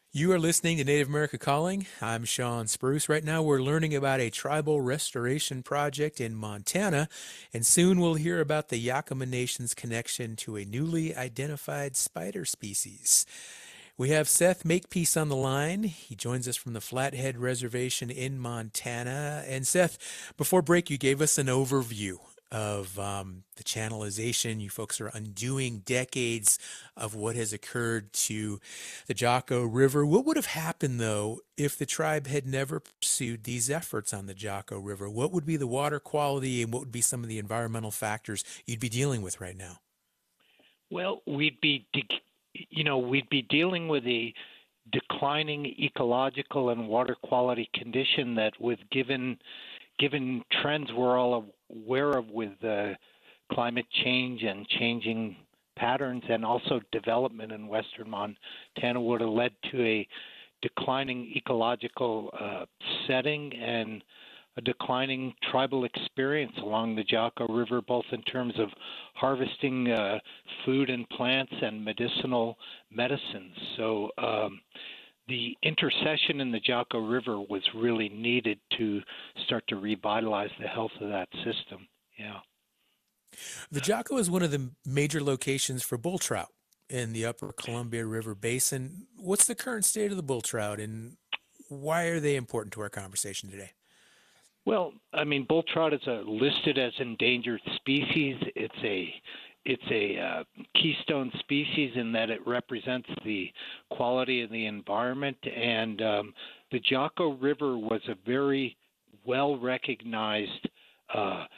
You are listening to Native America Calling. I'm Sean Spruce. Right now, we're learning about a tribal restoration project in Montana, and soon we'll hear about the Yakama Nation's connection to a newly identified spider species. We have Seth Makepeace on the line. He joins us from the Flathead Reservation in Montana. And Seth, before break, you gave us an overview of the channelization. You folks are undoing decades of what has occurred to the Jocko River. What would have happened, though, if the tribe had never pursued these efforts on the Jocko River? What would be the water quality and what would be some of the environmental factors you'd be dealing with right now? Well, we'd be dealing with a declining ecological and water quality condition that, with given trends we're all aware of with climate change and changing patterns, and also development in western Montana, would have led to a declining ecological setting and a declining tribal experience along the Jocko River, both in terms of harvesting food and plants and medicinal medicines. So the intercession in the Jocko River was really needed to start to revitalize the health of that system. Yeah. The Jocko is one of the major locations for bull trout in the upper Columbia River Basin. What's the current state of the bull trout and why are they important to our conversation today? Well, I mean, bull trout is listed as endangered species. It's a keystone species in that it represents the quality of the environment, and the Jocko River was a very well recognized